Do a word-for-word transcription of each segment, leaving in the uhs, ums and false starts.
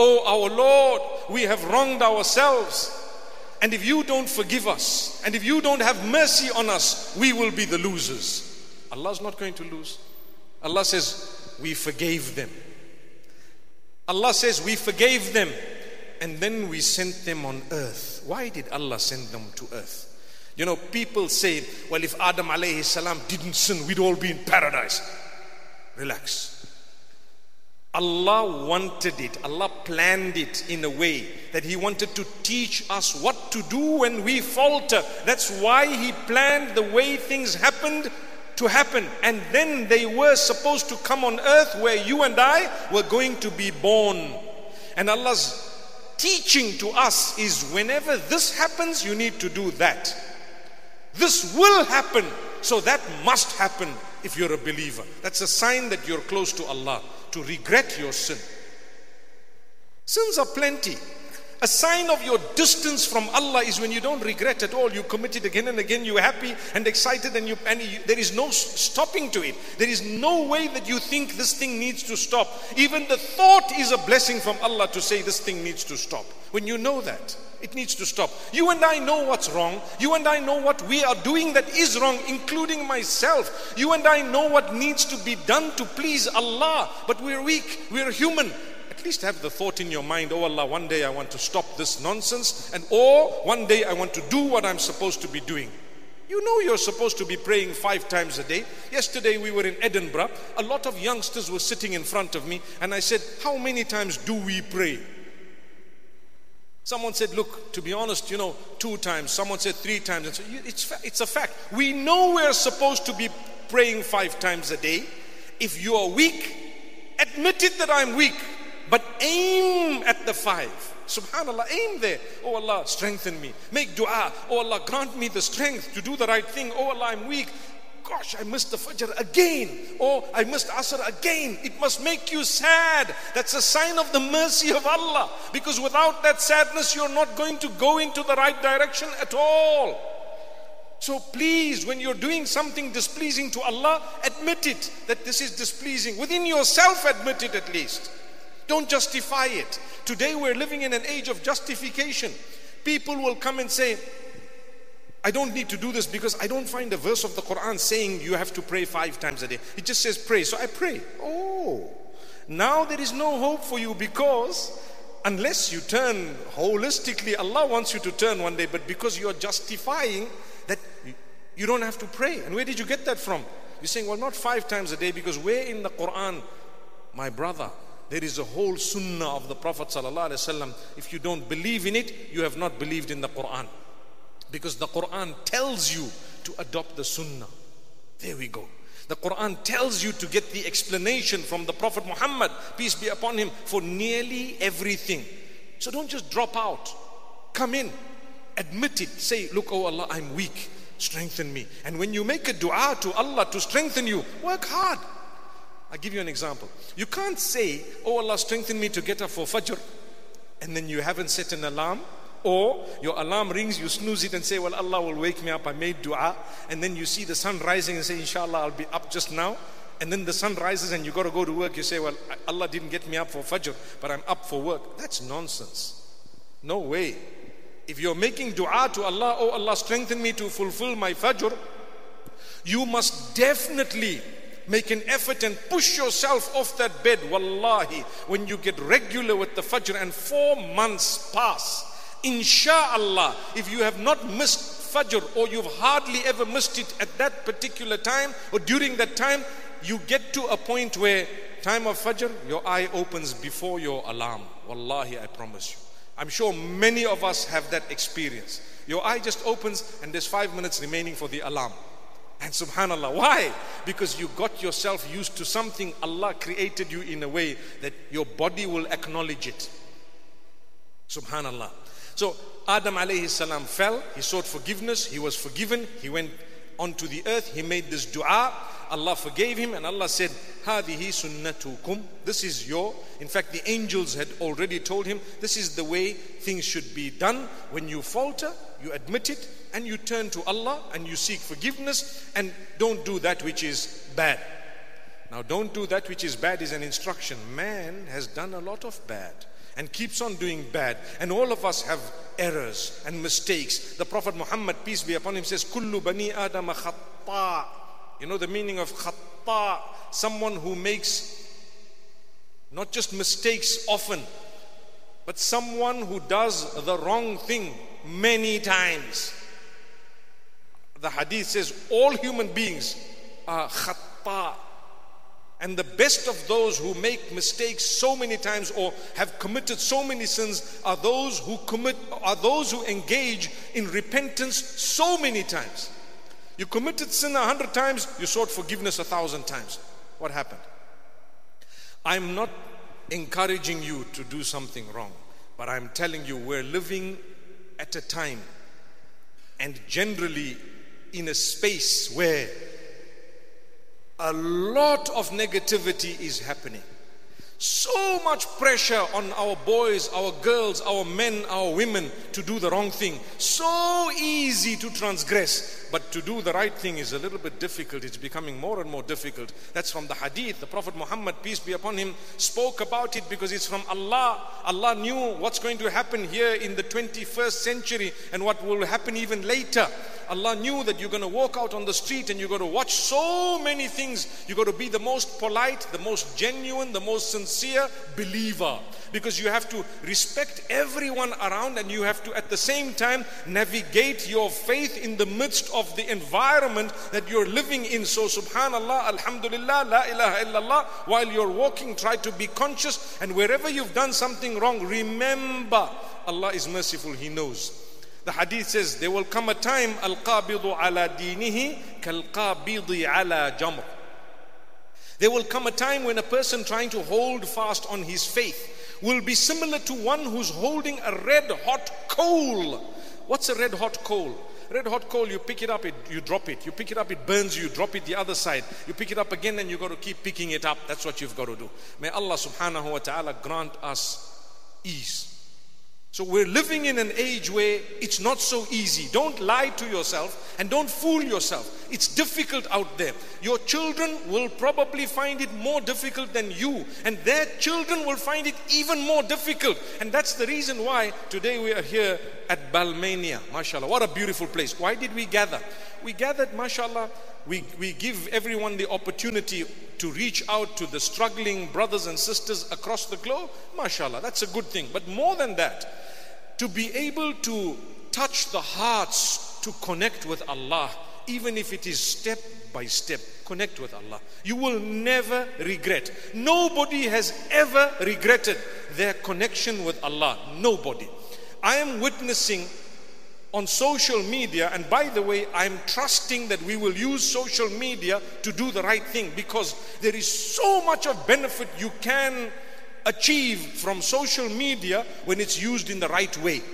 Oh our Lord, we have wronged ourselves. And if you don't forgive us, and if you don't have mercy on us, we will be the losers. Allah's not going to lose. Allah says, we forgave them. Allah says, we forgave them. And then we sent them on earth. Why did Allah send them to earth? You know, people say, well, if Adam alayhi salam didn't sin, we'd all be in paradise. Relax. Allah wanted it. Allah planned it in a way that He wanted to teach us what to do when we falter. That's why He planned the way things happened to happen. And then they were supposed to come on earth where you and I were going to be born. And Allah's teaching to us is whenever this happens, you need to do that. This will happen, so that must happen if you're a believer. That's a sign that you're close to Allah, to regret your sin. Sins are plenty. A sign of your distance from Allah is when you don't regret at all. You commit it again and again. You're happy and excited, and, you, and you, there is no stopping to it. There is no way that you think this thing needs to stop. Even the thought is a blessing from Allah to say this thing needs to stop. When you know that, it needs to stop. You and I know what's wrong. You and I know what we are doing that is wrong, including myself. You and I know what needs to be done to please Allah. But we're weak. We're human. At least have the thought in your mind, oh Allah, one day I want to stop this nonsense, and or one day I want to do what I'm supposed to be doing. You know you're supposed to be praying five times a day. Yesterday we were in Edinburgh. A lot of youngsters were sitting in front of me, and I said, how many times do we pray? Someone said, look, to be honest, you know, two times. Someone said three times. And so it's, it's a fact. We know we're supposed to be praying five times a day. If you are weak, admit it that I'm weak. But aim at the five. Subhanallah, aim there. Oh Allah, strengthen me. Make dua. Oh Allah, grant me the strength to do the right thing. Oh Allah, I'm weak. Gosh, I missed the Fajr again. Or I missed Asr again. It must make you sad. That's a sign of the mercy of Allah. Because without that sadness, you're not going to go into the right direction at all. So please, when you're doing something displeasing to Allah, admit it, that this is displeasing. Within yourself, admit it at least. Don't justify it. Today we're living in an age of justification. People will come and say, I don't need to do this because I don't find a verse of the Quran saying you have to pray five times a day. It just says pray, so I pray. Oh, now there is no hope for you, because unless you turn holistically, Allah wants you to turn one day, but because you're justifying that you don't have to pray. And where did you get that from? You're saying, well, not five times a day, because where in the Quran, my brother, there is a whole sunnah of the Prophet ﷺ. If you don't believe in it, you have not believed in the Quran. Because the Quran tells you to adopt the sunnah. There we go. The Quran tells you to get the explanation from the Prophet Muhammad, peace be upon him, for nearly everything. So don't just drop out. Come in. Admit it. Say, look, oh Allah, I'm weak. Strengthen me. And when you make a dua to Allah to strengthen you, work hard. I'll give you an example. You can't say, oh Allah, strengthen me to get up for Fajr, and then you haven't set an alarm, or your alarm rings, you snooze it and say, well, Allah will wake me up, I made dua, and then you see the sun rising and say, inshallah, I'll be up just now, and then the sun rises and you got to go to work, you say, well, Allah didn't get me up for Fajr, but I'm up for work. That's nonsense. No way. If you're making dua to Allah, oh Allah, strengthen me to fulfill my Fajr, you must definitely make an effort and push yourself off that bed. Wallahi, when you get regular with the Fajr and four months pass, Insha'Allah, if you have not missed Fajr, or you've hardly ever missed it at that particular time or during that time, you get to a point where time of Fajr, your eye opens before your alarm. Wallahi, I promise you. I'm sure many of us have that experience. Your eye just opens and there's five minutes remaining for the alarm. And subhanallah, why? Because you got yourself used to something. Allah created you in a way that your body will acknowledge it. Subhanallah. So Adam alayhi salam fell, he sought forgiveness, he was forgiven, he went onto the earth, he made this dua, Allah forgave him, and Allah said, هَذِهِ sunnatukum. This is your, in fact the angels had already told him, this is the way things should be done. When you falter, you admit it, and you turn to Allah and you seek forgiveness, and don't do that which is bad. Now don't do that which is bad is an instruction. Man has done a lot of bad and keeps on doing bad. And all of us have errors and mistakes. The Prophet Muhammad, peace be upon him, says, Kullu bani Adama khatta. You know the meaning of khatta? Someone who makes not just mistakes often, but someone who does the wrong thing many times. The hadith says all human beings are khatta. And the best of those who make mistakes so many times or have committed so many sins are those who commit, are those who engage in repentance so many times. You committed sin a hundred times, you sought forgiveness a thousand times. What happened? I'm not encouraging you to do something wrong, but I'm telling you we're living at a time and generally in a space where a lot of negativity is happening. So much pressure on our boys, our girls, our men, our women to do the wrong thing. So easy to transgress, but to do the right thing is a little bit difficult. It's becoming more and more difficult. That's from the hadith. The Prophet Muhammad, peace be upon him, spoke about it because it's from Allah. Allah knew what's going to happen here in the twenty-first century and what will happen even later. Allah knew that you're going to walk out on the street and you're going to watch so many things. You've got to be the most polite, the most genuine, the most sincere believer. Because you have to respect everyone around and you have to at the same time navigate your faith in the midst of the environment that you're living in. So subhanallah, alhamdulillah, la ilaha illallah, while you're walking, try to be conscious, and wherever you've done something wrong, remember Allah is merciful, He knows. The hadith says there will come a time al-qabidu ala dinihi kal-qabidi ala jamr. There will come a time when a person trying to hold fast on his faith will be similar to one who's holding a red hot coal. What's a red hot coal? Red hot coal, you pick it up, it, you drop it. You pick it up, it burns you, drop it the other side. You pick it up again and you've got to keep picking it up. That's what you've got to do. May Allah subhanahu wa ta'ala grant us ease. So we're living in an age where it's not so easy. Don't lie to yourself and don't fool yourself. It's difficult out there. Your children will probably find it more difficult than you, and their children will find it even more difficult. And that's the reason why today we are here at Balmania. MashaAllah, what a beautiful place. Why did we gather? We gathered, MashaAllah, we, we give everyone the opportunity to reach out to the struggling brothers and sisters across the globe. MashaAllah, that's a good thing. But more than that, to be able to touch the hearts to connect with Allah, even if it is step by step, connect with Allah. You will never regret. Nobody has ever regretted their connection with Allah. Nobody. I am witnessing on social media, and by the way, I'm trusting that we will use social media to do the right thing, because there is so much of benefit you can achieve from social media when it's used in the right way.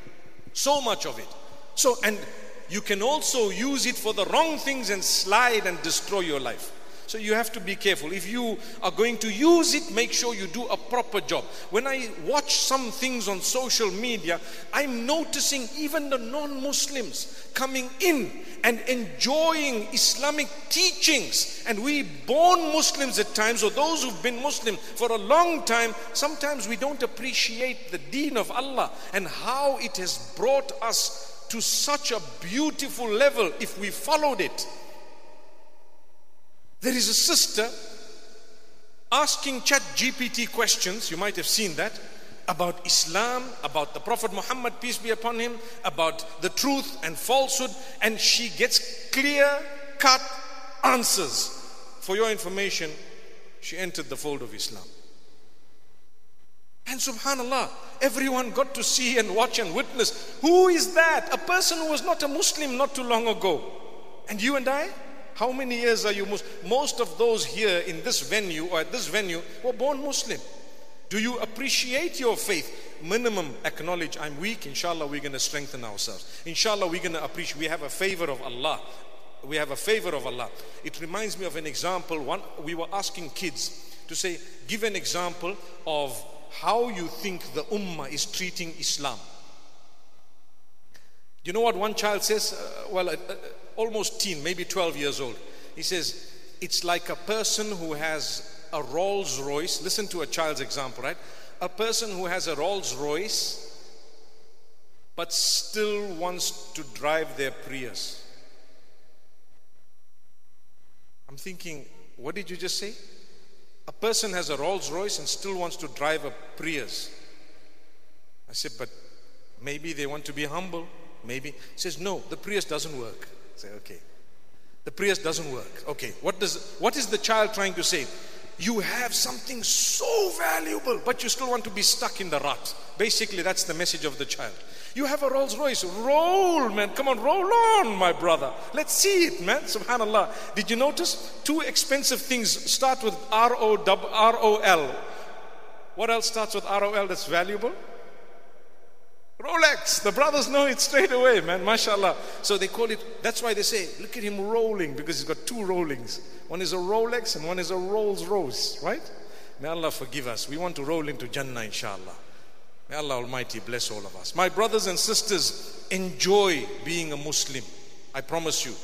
So much of it. So, and you can also use it for the wrong things and slide and destroy your life. So you have to be careful. If you are going to use it, make sure you do a proper job. When I watch some things on social media, I'm noticing even the non-Muslims coming in and enjoying Islamic teachings. And we born Muslims at times, or those who've been Muslim for a long time, sometimes we don't appreciate the deen of Allah and how it has brought us to such a beautiful level if we followed it. There is a sister asking ChatGPT questions, you might have seen that, about Islam, about the Prophet Muhammad, peace be upon him, about the truth and falsehood, and she gets clear-cut answers. For your information, she entered the fold of Islam. And subhanallah, everyone got to see and watch and witness. Who is that? A person who was not a Muslim not too long ago. And you and I? How many years are you Muslim? Most of those here in this venue or at this venue were born Muslim. Do you appreciate your faith? Minimum acknowledge, I'm weak. Inshallah, we're going to strengthen ourselves. Inshallah, we're going to appreciate. We have a favor of Allah. We have a favor of Allah. It reminds me of an example. One, we were asking kids to say, give an example of how you think the ummah is treating Islam. You know what one child says? Uh, well, uh, uh, almost teen, maybe twelve years old. He says, it's like a person who has a Rolls Royce. Listen to a child's example, right? A person who has a Rolls Royce but still wants to drive their Prius. I'm thinking, what did you just say? A person has a Rolls Royce and still wants to drive a Prius. I said, but maybe they want to be humble. Maybe. He says, no, the Prius doesn't work. I say, okay. The Prius doesn't work. Okay. What does, what is the child trying to say? You have something so valuable, but you still want to be stuck in the rut. Basically, that's the message of the child. You have a Rolls Royce. Roll, man. Come on, roll on, my brother. Let's see it, man. Subhanallah. Did you notice? Two expensive things start with R O L. What else starts with R O L that's valuable? Rolex. The brothers know it straight away, man. MashaAllah. So they call it, that's why they say, look at him rolling, because he's got two rollings. One is a Rolex and one is a Rolls Royce, right? May Allah forgive us. We want to roll into Jannah, inshallah. May Allah Almighty bless all of us. My brothers and sisters, enjoy being a Muslim. I promise you.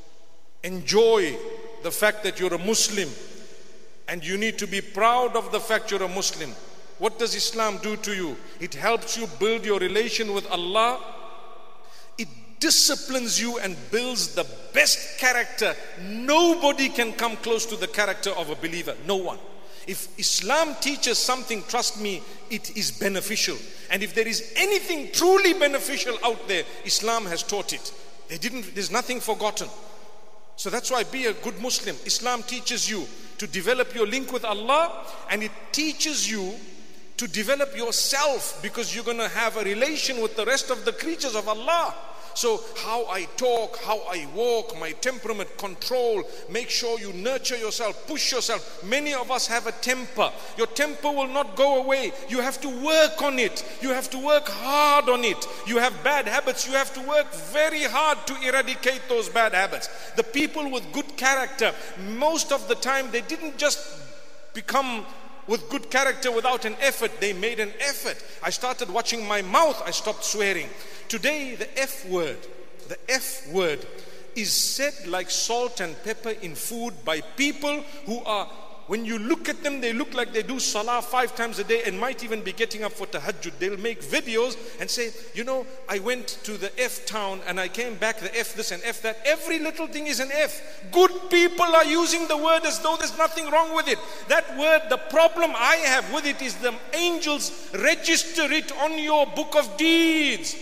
Enjoy the fact that you're a Muslim. And you need to be proud of the fact you're a Muslim. What does Islam do to you? It helps you build your relation with Allah. It disciplines you and builds the best character. Nobody can come close to the character of a believer. No one. If Islam teaches something, trust me, it is beneficial. And if there is anything truly beneficial out there, Islam has taught it. They didn't, there's nothing forgotten. So that's why be a good Muslim. Islam teaches you to develop your link with Allah, and it teaches you to develop yourself, because you're going to have a relation with the rest of the creatures of Allah. So how I talk, how I walk, my temperament, control, make sure you nurture yourself, push yourself. Many of us have a temper. Your temper will not go away. You have to work on it. You have to work hard on it. You have bad habits. You have to work very hard to eradicate those bad habits. The people with good character, most of the time, they didn't just become with good character without an effort. They made an effort. I started watching my mouth. I stopped swearing. Today, the F word, the F word is said like salt and pepper in food by people who are, when you look at them, they look like they do salah five times a day and might even be getting up for tahajjud. They'll make videos and say, you know, I went to the F town and I came back, the F this and F that. Every little thing is an F. Good people are using the word as though there's nothing wrong with it. That word, the problem I have with it is the angels register it on your book of deeds.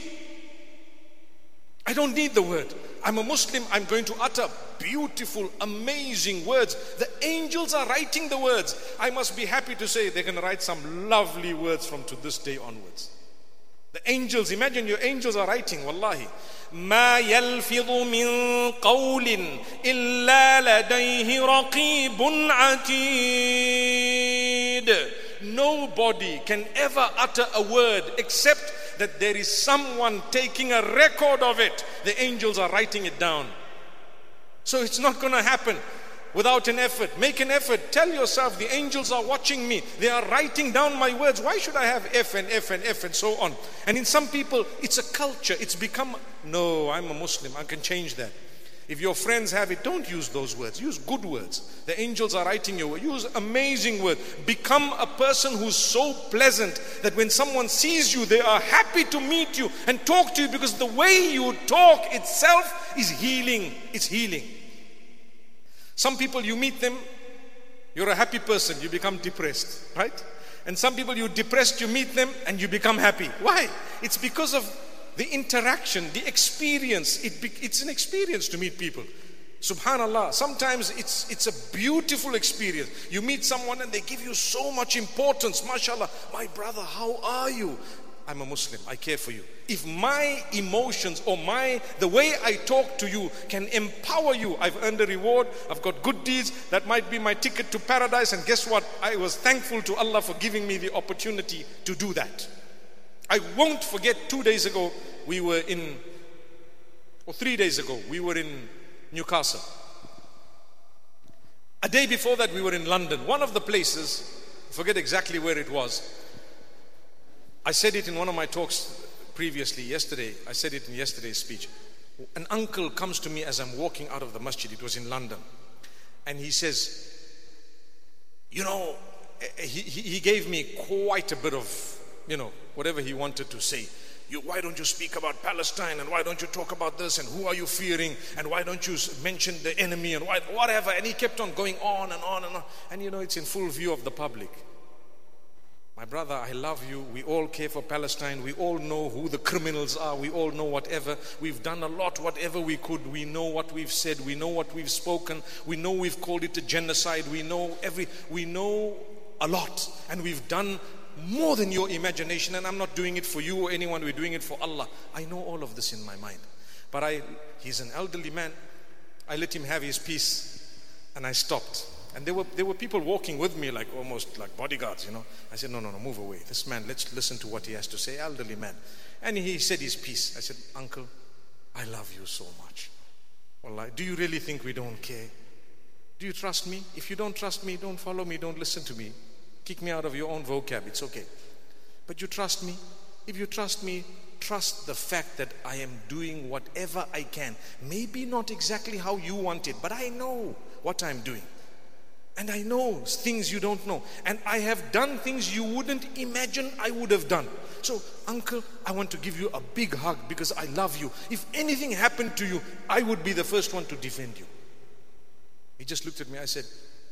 I don't need the word. I'm a Muslim. I'm going to utter beautiful, amazing words. The angels are writing the words. I must be happy to say they're going to write some lovely words from to this day onwards. The angels, imagine your angels are writing, wallahi. ما يلفظ من قول إلا لديه رقيب عتيد. Nobody can ever utter a word except that there is someone taking a record of it. The angels are writing it down. So it's not going to happen without an effort. Make an effort. Tell yourself, the angels are watching me. They are writing down my words. Why should I have F and F and F and so on? And in some people, it's a culture. It's become, no, I'm a Muslim. I can change that. If your friends have it, don't use those words. Use good words. The angels are writing your words. Use amazing words. Become a person who's so pleasant that when someone sees you, they are happy to meet you and talk to you, because the way you talk itself is healing. It's healing. Some people, you meet them, you're a happy person, you become depressed, right? And some people, you're depressed, you meet them and you become happy. Why? It's because of the interaction, the experience. It be, it's an experience to meet people. Subhanallah. Sometimes it's it's a beautiful experience. You meet someone and they give you so much importance. MashaAllah. My brother, how are you? I'm a Muslim. I care for you. If my emotions or my the way I talk to you can empower you, I've earned a reward. I've got good deeds. That might be my ticket to paradise. And guess what? I was thankful to Allah for giving me the opportunity to do that. I won't forget, two days ago, we were in, or three days ago, we were in Newcastle. A day before that, we were in London. One of the places, I forget exactly where it was. I said it in one of my talks previously, yesterday. I said it in yesterday's speech. An uncle comes to me as I'm walking out of the masjid. It was in London. And he says, you know, he, he, he gave me quite a bit of, you know, whatever he wanted to say. You, why don't you speak about Palestine, and why don't you talk about this, and who are you fearing, and why don't you mention the enemy, and why, whatever. And he kept on going on and on and on. And you know, it's in full view of the public. My brother, I love you. We all care for Palestine. We all know who the criminals are. We all know whatever. We've done a lot, whatever we could. We know what we've said. We know what we've spoken. We know we've called it a genocide. We know every, we know a lot. And we've done more than your imagination. And I'm not doing it for you or anyone. We're doing it for Allah. I know all of this in my mind. But I, he's an elderly man. I let him have his peace and I stopped. And there were there were people walking with me, like almost like bodyguards, you know. I said, no, no, no, move away. This man, let's listen to what he has to say, elderly man. And he said his piece. I said, uncle, I love you so much. Wallah, do you really think we don't care? Do you trust me? If you don't trust me, don't follow me, don't listen to me. Kick me out of your own vocab, it's okay. But you trust me? If you trust me, trust the fact that I am doing whatever I can. Maybe not exactly how you want it, but I know what I'm doing. And I know things you don't know. And I have done things you wouldn't imagine I would have done. So, uncle, I want to give you a big hug because I love you. If anything happened to you, I would be the first one to defend you. He just looked at me. I said,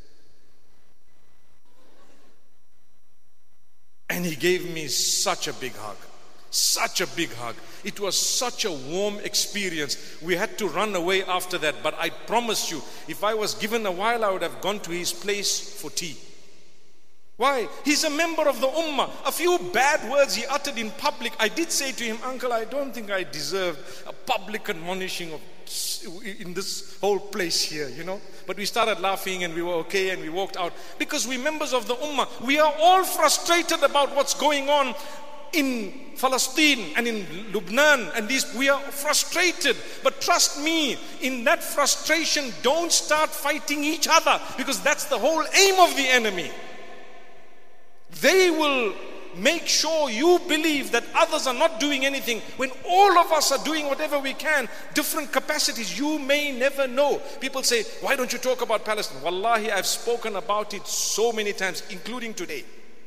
and he gave me such a big hug. Such a big hug. It was such a warm experience. We had to run away after that. But I promise you, if I was given a while, I would have gone to his place for tea. Why? He's a member of the Ummah. A few bad words he uttered in public. I did say to him, uncle, I don't think I deserved a public admonishing of in this whole place here, you know. But we started laughing and we were okay and we walked out. Because we're members of the Ummah. We are all frustrated about what's going on in Palestine and in Lebanon, and these, we are frustrated. But trust me, in that frustration, don't start fighting each other, because that's the whole aim of the enemy. They will make sure you believe that others are not doing anything when all of us are doing whatever we can, different capacities. You may never know. People say, why don't you talk about Palestine? Wallahi, I've spoken about it so many times, including today.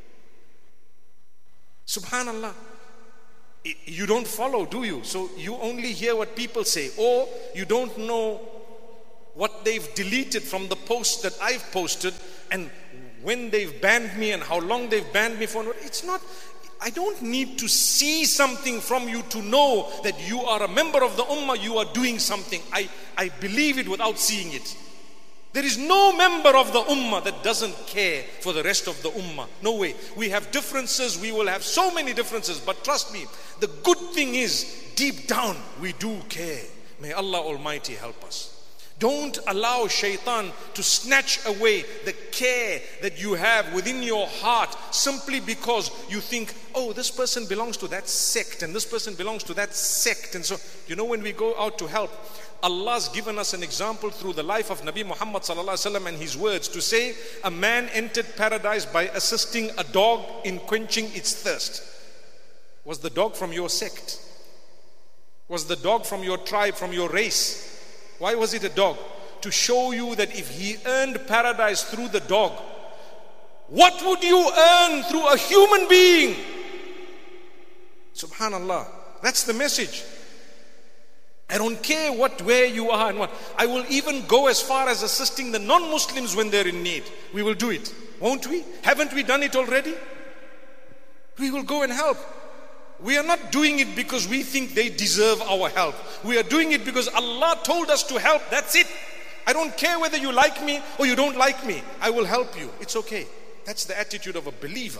Subhanallah. You don't follow, do you? So you only hear what people say, or you don't know what they've deleted from the posts that I've posted, and when they've banned me and how long they've banned me for. It's not, I don't need to see something from you to know that you are a member of the Ummah, you are doing something. I, I believe it without seeing it. There is no member of the Ummah that doesn't care for the rest of the Ummah. No way. We have differences. We will have so many differences. But trust me, the good thing is, deep down, we do care. May Allah Almighty help us. Don't allow shaitan to snatch away the care that you have within your heart simply because you think, oh, this person belongs to that sect and this person belongs to that sect. And so, you know, when we go out to help, Allah's given us an example through the life of Nabi Muhammad sallallahu alaihi wasallam and his words to say, a man entered paradise by assisting a dog in quenching its thirst. Was the dog from your sect? Was the dog from your tribe, from your race? Why was it a dog? To show you that if he earned paradise through the dog, what would you earn through a human being? Subhanallah. That's the message. I don't care what, where you are and what. I will even go as far as assisting the non-Muslims when they're in need. We will do it, won't we? Haven't we done it already? We will go and help. We are not doing it because we think they deserve our help. We are doing it because Allah told us to help. That's it. I don't care whether you like me or you don't like me. I will help you. It's okay. That's the attitude of a believer.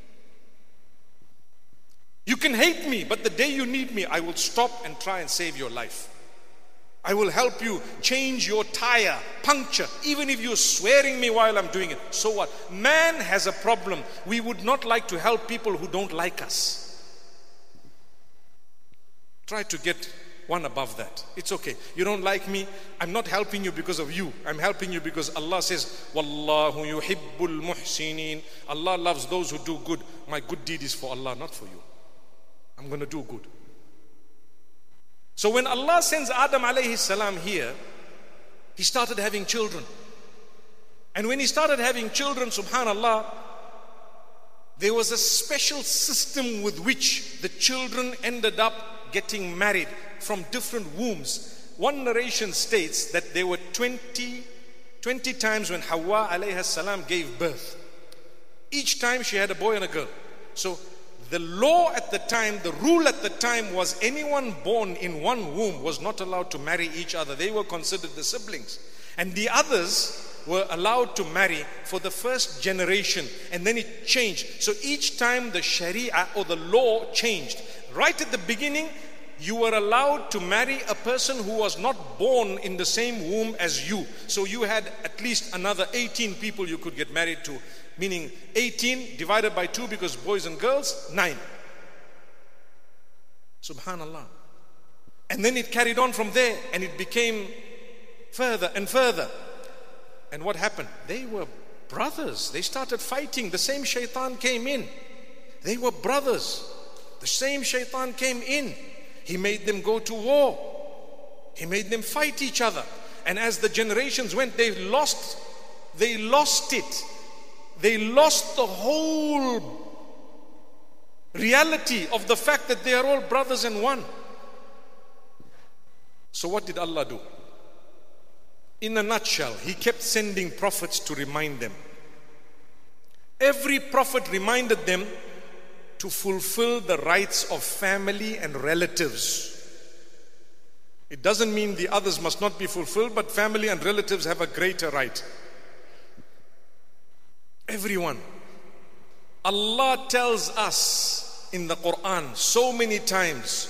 You can hate me, but the day you need me, I will stop and try and save your life. I will help you change your tire, puncture, even if you're swearing me while I'm doing it. So what? Man has a problem. We would not like to help people who don't like us. Try to get one above that. It's okay. You don't like me. I'm not helping you because of you. I'm helping you because Allah says, Wallahu yuhibbul muhsinin. Allah loves those who do good. My good deed is for Allah, not for you. I'm going to do good. So when Allah sends Adam alayhi salam here, he started having children. And when he started having children, subhanallah, there was a special system with which the children ended up getting married from different wombs. One narration states that there were twenty, twenty times when Hawa alayhi salam gave birth. Each time she had a boy and a girl. So the law at the time, the rule at the time was anyone born in one womb was not allowed to marry each other. They were considered the siblings. And the others were allowed to marry for the first generation, and then it changed. So each time the Sharia or the law changed. Right at the beginning, you were allowed to marry a person who was not born in the same womb as you. So you had at least another eighteen people you could get married to, meaning eighteen divided by two, because boys and girls, nine. Subhanallah. And then it carried on from there, and it became further and further. And what happened? They were brothers. They started fighting. The same shaitan came in. They were brothers. The same shaitan came in. He made them go to war. He made them fight each other. And as the generations went, they lost, they lost it. They lost the whole reality of the fact that they are all brothers and one. So what did Allah do? In a nutshell, He kept sending prophets to remind them. Every prophet reminded them to fulfill the rights of family and relatives. It doesn't mean the others must not be fulfilled, but family and relatives have a greater right. Everyone. Allah tells us in the Quran so many times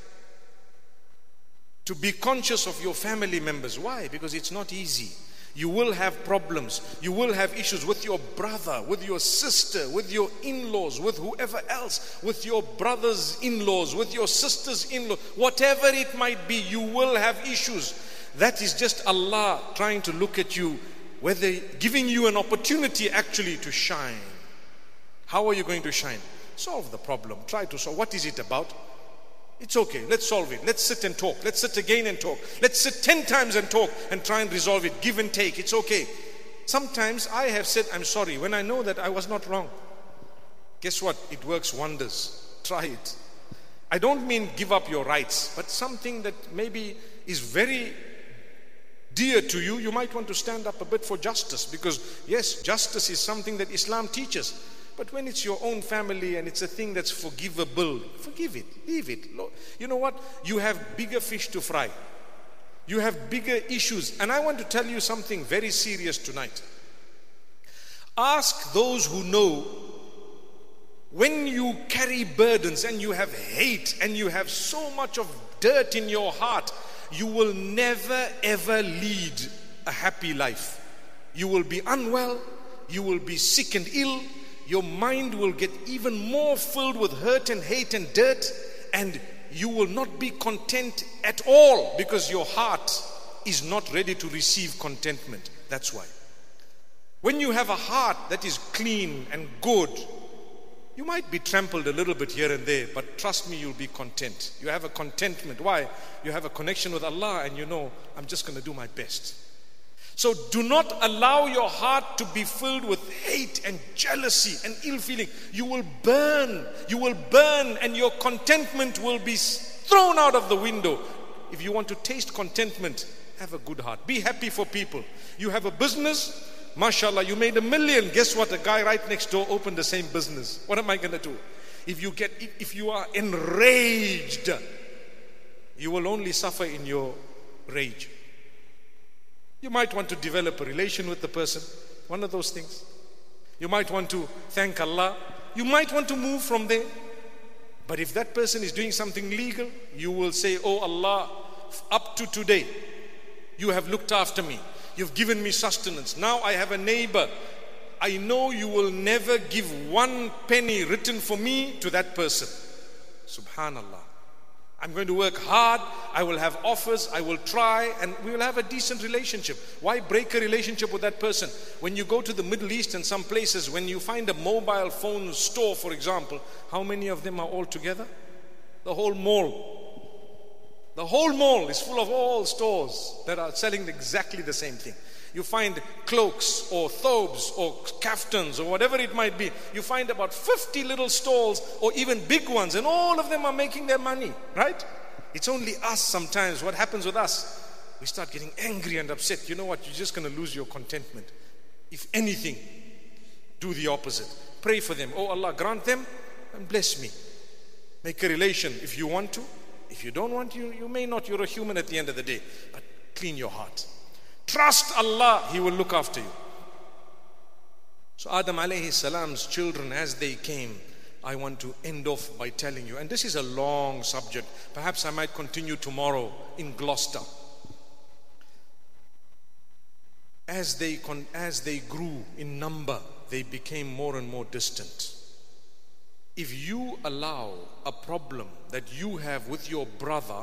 to be conscious of your family members. Why? Because it's not easy. You will have problems. You will have issues with your brother, with your sister, with your in-laws, with whoever else, with your brother's in-laws, with your sister's in-laws. Whatever it might be, you will have issues. That is just Allah trying to look at you, whether giving you an opportunity actually to shine. How are you going to shine? Solve the problem. Try to solve. What is it about? It's okay, let's solve it. Let's sit and talk. Let's sit again and talk. Let's sit ten times and talk and try and resolve it. Give and take, it's okay. Sometimes I have said, I'm sorry, when I know that I was not wrong. Guess what? It works wonders. Try it. I don't mean give up your rights, but something that maybe is very dear to you, you might want to stand up a bit for justice. Because yes, justice is something that Islam teaches. But when it's your own family and it's a thing that's forgivable, forgive it, leave it. You know what? You have bigger fish to fry. You have bigger issues. And I want to tell you something very serious tonight. Ask those who know, when you carry burdens and you have hate and you have so much of dirt in your heart, you will never ever lead a happy life. You will be unwell, you will be sick and ill. Your mind will get even more filled with hurt and hate and dirt, and you will not be content at all because your heart is not ready to receive contentment. That's why. When you have a heart that is clean and good, you might be trampled a little bit here and there, but trust me, you'll be content. You have a contentment. Why? You have a connection with Allah and you know, I'm just going to do my best. So do not allow your heart to be filled with hate and jealousy and ill feeling. You will burn. You will burn and your contentment will be thrown out of the window. If you want to taste contentment, have a good heart. Be happy for people. You have a business, mashallah, you made a million. Guess what? A guy right next door opened the same business. What am I going to do? If you get, if you are enraged, you will only suffer in your rage. You might want to develop a relation with the person, one of those things. You might want to thank Allah. You might want to move from there. But if that person is doing something legal, you will say, oh Allah, up to today, you have looked after me. You've given me sustenance. Now I have a neighbor. I know you will never give one penny written for me to that person. Subhanallah. I'm going to work hard, I will have offers, I will try, and we will have a decent relationship. Why break a relationship with that person? When you go to the Middle East and some places, when you find a mobile phone store, for example, how many of them are all together? The whole mall. The whole mall is full of all stores that are selling exactly the same thing. You find cloaks or thobes or kaftans or whatever it might be. You find about fifty little stalls or even big ones, and all of them are making their money, right? It's only us sometimes. What happens with us? We start getting angry and upset. You know what? You're just going to lose your contentment. If anything, do the opposite. Pray for them. Oh Allah, grant them and bless me. Make a relation if you want to. If you don't want to, you, you may not. You're a human at the end of the day. But clean your heart. Trust Allah, He will look after you. So Adam alayhi salam's children, as they came, I want to end off by telling you, and this is a long subject. Perhaps I might continue tomorrow in Gloucester. As they, con- as they grew in number, they became more and more distant. If you allow a problem that you have with your brother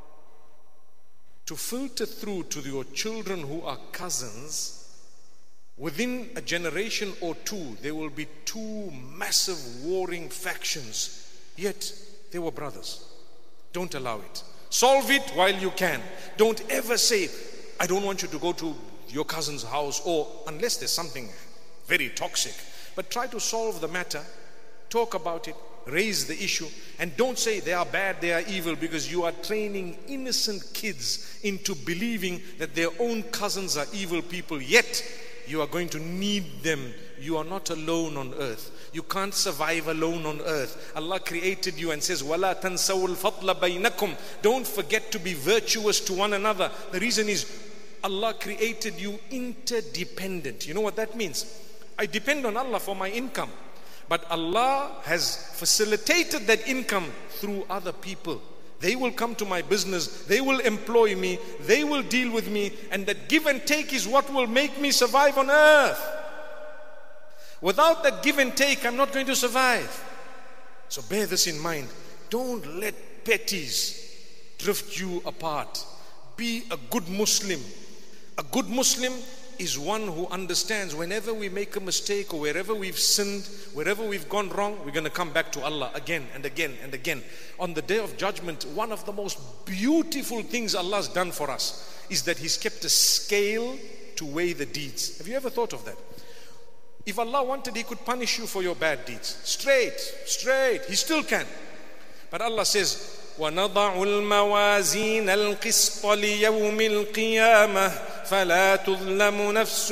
to filter through to your children who are cousins, within a generation or two, there will be two massive warring factions. Yet, they were brothers. Don't allow it. Solve it while you can. Don't ever say, I don't want you to go to your cousin's house, or unless there's something very toxic. But try to solve the matter, talk about it, raise the issue, and don't say they are bad, they are evil, because you are training innocent kids into believing that their own cousins are evil people. Yet you are going to need them. You are not alone on earth. You can't survive alone on earth. Allah created you and says, وَلَا تَنْسَوُا الْفَضْلَ بَيْنَكُمْ. Don't forget to be virtuous to one another. The reason is Allah created you interdependent. You know what that means? I depend on Allah for my income, but Allah has facilitated that income through other people. They will come to my business, they will employ me, they will deal with me, and that give and take is what will make me survive on earth. Without that give and take, I'm not going to survive. So bear this in mind. Don't let petties drift you apart. Be a good Muslim. A good Muslim is one who understands whenever we make a mistake or wherever we've sinned, wherever we've gone wrong, we're going to come back to Allah again and again and again. On the day of judgment, one of the most beautiful things Allah's done for us is that He's kept a scale to weigh the deeds. Have you ever thought of that? If Allah wanted, He could punish you for your bad deeds. Straight, straight. He still can. But Allah says, وَنَضَعُ الْمَوَازِينَ الْقِسْطَ لِيَوْمِ الْقِيَامَةِ فَلَا تُظْلَمُ نَفْسٌ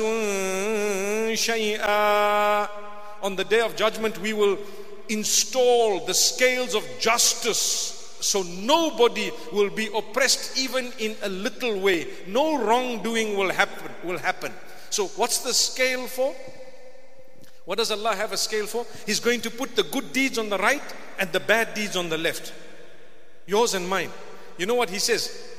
شَيْئًا. On the day of judgment, we will install the scales of justice, so nobody will be oppressed even in a little way. No wrongdoing will happen. Will happen. So what's the scale for? What does Allah have a scale for? He's going to put the good deeds on the right and the bad deeds on the left. Yours and mine. You know what He says?